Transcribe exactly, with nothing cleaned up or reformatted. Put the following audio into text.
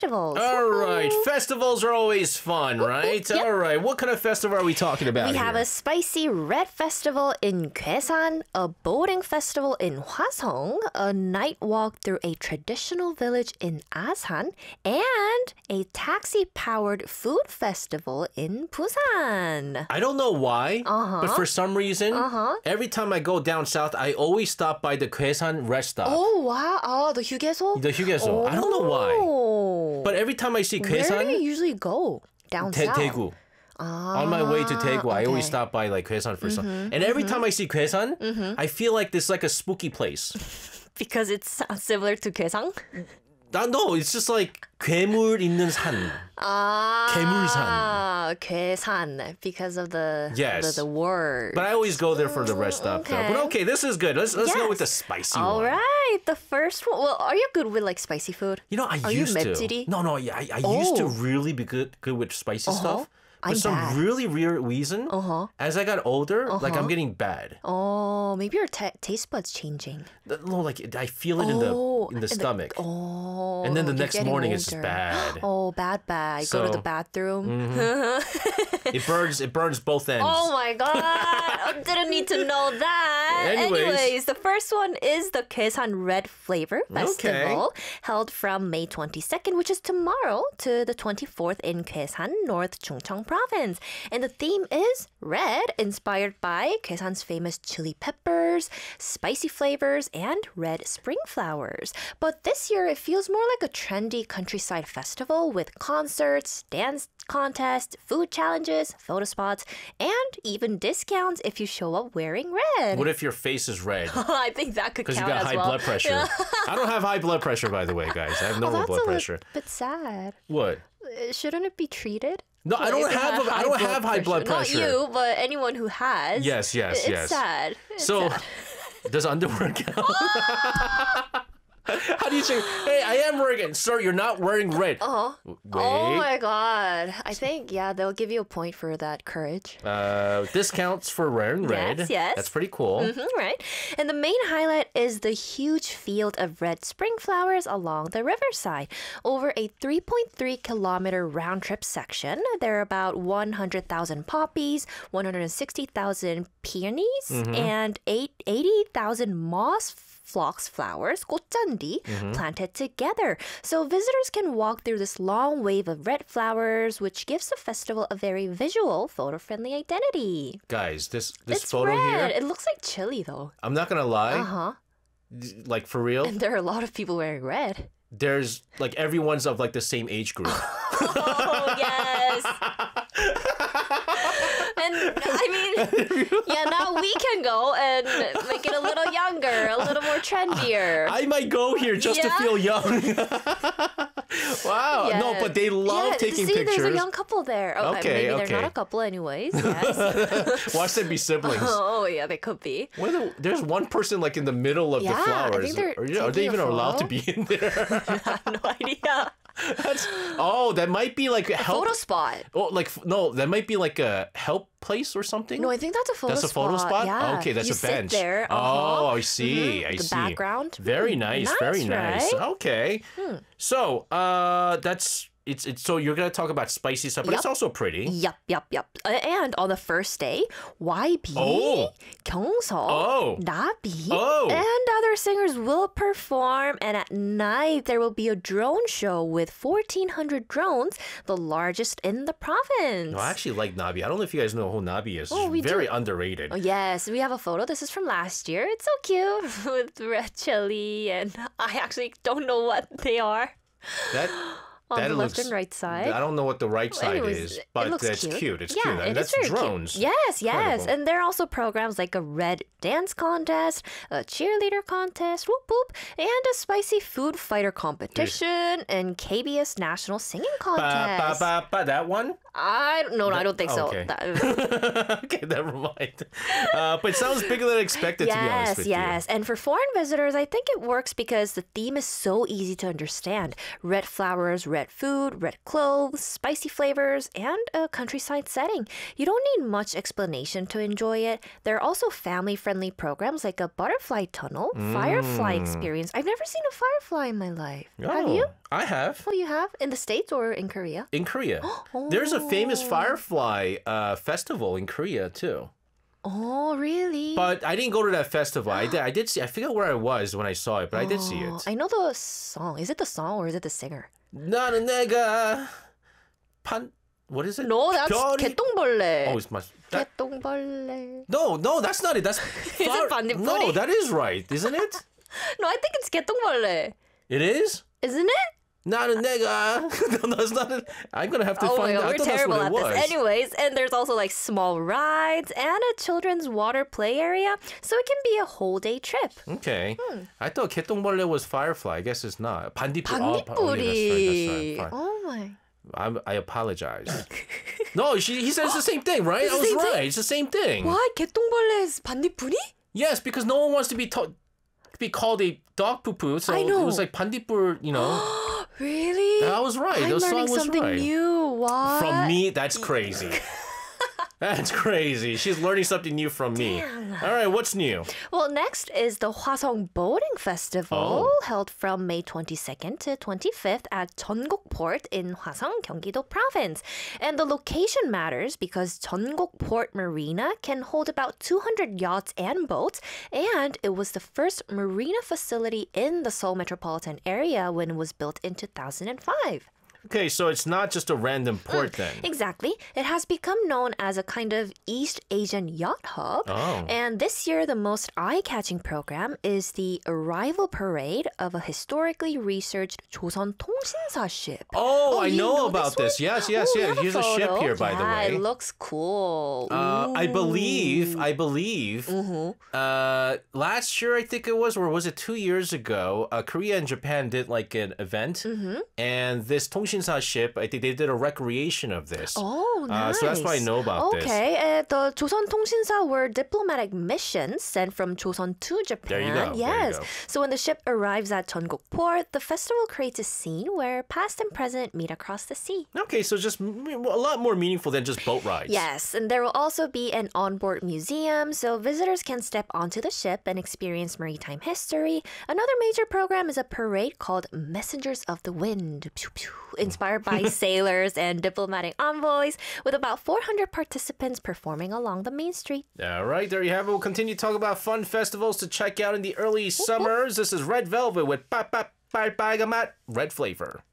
festivals. All right, Woohoo. festivals are always fun, right? Yep. All right, what kind of festival are we talking about We here? have a spicy red festival in Gwaesan, a boating festival in Hwasong, a night walk through a traditional village in Asan, and a taxi-powered food festival in Busan. I don't know why, Uh-huh. but for some reason, Uh-huh. every time I go down south, I always stop by the Gwaesan rest stop. Oh, wow. Oh, the 휴게소? The 휴게소. I don't know why. Oh. But every time I see Where do you Gwaesan, usually go? Down Te- south? Daegu. Ah, On my way to Daegu, I always okay. stop by like Gwaesan for some. And every time I see Gwaesan, I feel like this like a spooky place. Because it's similar to Gwaesang? Uh, no, it's just like 괴물 있는 산. Ah, 괴물산. 괴산, because of the, Yes. the, the word. But I always go there for the rest stop. though. But Okay. okay, this is good. Let's let's go with the Yes. spicy All one. right, the first one. Well, are you good with like spicy food? You know, I Are you used to. 맵찔이? No, no, yeah, I, I used to Oh. really be good good with spicy stuff. I'm For some bad. really weird reason, Uh-huh. as I got older, like I'm getting bad. Oh, maybe your ta taste buds changing. No, like I feel it in the Oh, in the and the- stomach. Oh, And then the you're next getting morning it's just older. bad. Oh, bad, bad. Go to So- the bathroom. It burns. It burns both ends. Oh my god! I didn't need to know that. Anyways. the first one is the Gwaesan Red Flavor Festival, held from May twenty-second, which is tomorrow, to the twenty-fourth in Gwaesan, North Chungcheong Province. And the theme is red, inspired by Gwaesan's famous chili peppers, spicy flavors, and red spring flowers. But this year, it feels more like a trendy countryside festival with concerts, dance contests, food challenges, photo spots, and even discounts if you show up wearing red. What if your face is red? I think that could Because you count got as high well. blood pressure. I don't have high blood pressure, by the way, guys. I have Oh, normal that's blood a pressure. little bit sad. What? Uh, Shouldn't it be treated? No, I Like, don't if you have. A, I high don't blood have high blood pressure. Not you, but anyone who has. Yes, yes, it's yes. sad. It's So, sad. does underwear count? How do you say, hey, I am wearing it. Sir, you're not wearing red. Uh-huh. Wait. Oh my god. I think, yeah, they'll give you a point for that courage. Uh, discounts for wearing red. Yes, yes. That's pretty cool. Mhm, right. And the main highlight is the huge field of red spring flowers along the riverside. Over a three point three kilometer round trip section, there are about one hundred thousand poppies, one hundred sixty thousand peonies, Mm-hmm. and eight, eighty thousand moss phlox flowers, 꽃잔디, Mm-hmm. planted together. So visitors can walk through this long wave of red flowers, which gives the festival a very visual, photo-friendly identity. Guys, this this It's photo red. here, It looks like chili, though. I'm not gonna lie. Uh-huh. Like for real, And there are a lot of people wearing red. there's like everyone's of like the same age group. Oh, yes. And I mean, yeah, now we can go and make it a little younger, a little more trendier. I might go here just Yeah? to feel young. Wow. No, Yeah. but they love yeah, taking see, pictures. there's a young couple there. Oh, Okay, maybe okay. they're not a couple anyways. Yes. Watch them be siblings. Oh, yeah, they could be. What are the- there's one person like in the middle of Yeah, the I flowers. think they're are, you- are they taking even a allowed to photo. be in there? I have no idea. That's, oh, that might be like a help. Photo spot. Oh, like f- no, that might be like a help place or something. No, I think that's a photo That's a spot. photo spot? Yeah. Okay, that's you a bench. Sit there. Oh, uh-huh. I see. I The see. background. Very Hmm, nice, very nice. right? Okay. So, uh that's it's it's so you're going to talk about spicy stuff, but it's Yep. also pretty. Yup, yup, yup. Uh, And on the first day, Y B, Oh. Kyungso, Oh. Nabi, Oh. and other singers will perform. And at night, there will be a drone show with fourteen hundred drones, the largest in the province. No, I actually like Nabi. I don't know if you guys know who Nabi is. Oh, we She's very do. underrated. Oh, yes, we have a photo. This is from last year. It's so cute with red chili, and I actually don't know what they are. That On that the looks, left and right side. I don't know what the right side Anyways, is, it but looks it's cute. cute. It's yeah, cute. I mean, it is that's very cute. drones. Yes, yes. Incredible. And there are also programs like a red dance contest, a cheerleader contest, whoop whoop, and a spicy food fighter competition, and K B S national singing Ba, ba, contest. ba, ba, that one? I don't, no, no, I don't think Okay. so. That- Okay, never mind. Uh, but it sounds bigger than expected, to be honest Yes, with yes. And for foreign visitors, I think it works because the theme is so easy to understand. Red flowers, red red food, red clothes, spicy flavors, and a countryside setting. You don't need much explanation to enjoy it. There are also family-friendly programs like a butterfly tunnel, firefly experience. I've never seen a firefly in my life. Have Oh, you? I have. Oh, you have? In the States or in Korea? In Korea. There's a famous firefly uh, festival in Korea too. Oh, really? But I didn't go to that festival. I did, I did see, I forget where I was when I saw it, but I did see Oh, it. I know the song. Is it the song or is it the singer? 나는 내가 판, what is it? No, that's 별이- 개똥벌레. Oh, it's my, that, 개똥벌레. no, no, that's not it. That's it far- 반딧불이? No, that is right, isn't it? No, I think it's 개똥벌레. It is? Isn't it? 나는 내가. No, that's not it. I'm going to have to Oh find my out. god, I we're thought that's terrible what at it was. this. Anyways, and there's also like small rides and a children's water play area, so it can be a whole day trip. Okay. Hmm. I thought 개똥벌레 was firefly. I guess it's not. 반딧불. Oh, pa- oh, yeah, that's right, 반딧불이. that's right. Fine. Oh my. I'm, I apologize. No, she, he said it's the same thing, right? It's I the was same right. thing? It's the same thing. Why 개똥벌레 is 반딧불이? Yes, because no one wants to be to- be called a dog poo poo. So I know. it was like 반딧불, you know. Really? I was right. I'm The song learning was something right. new. What? From me, that's crazy. That's crazy. She's learning something new from me. Damn. All right, what's new? Well, next is the Hwasong Boating Festival, Oh. held from May twenty-second to twenty-fifth at Jeongguk Port in Hwasong, Gyeonggi-do Province. And the location matters because Jeongguk Port Marina can hold about two hundred yachts and boats, and it was the first marina facility in the Seoul metropolitan area when it was built in two thousand five. Okay, so it's not just a random port then. Exactly. It has become known as a kind of East Asian yacht hub. Oh. And this year, the most eye-catching program is the arrival parade of a historically researched 조선 통신사 ship. Oh, I you know, know about this this. Yes, yes, Oh, you yes. have a Here's a ship photo? here, by the Yeah, way. it looks cool. Uh, I believe, Ooh. I believe, Mm-hmm. uh, last year I think it was, or was it two years ago? Uh, Korea and Japan did like an event, Mm-hmm. and this Tongshinsa ship, I think they did a recreation of this. Oh, nice. Uh, so that's why I know about this. Okay, uh, the 조선 통신사 were diplomatic missions sent from Joseon to Japan. There you go, there you Yes. go. So when the ship arrives at Jeongguk Port, the festival creates a scene where past and present meet across the sea. Okay, so just m- a lot more meaningful than just boat rides. Yes, and there will also be an onboard museum, so visitors can step onto the ship and experience maritime history. Another major program is a parade called Messengers of the Wind, pew, pew, inspired by sailors and diplomatic envoys, with about four hundred participants performing along the main street. All right, there you have it. We'll continue to talk about fun festivals to check out in the early summers. This is Red Velvet with Pa Pa Pa Pa Gamat Red Flavor.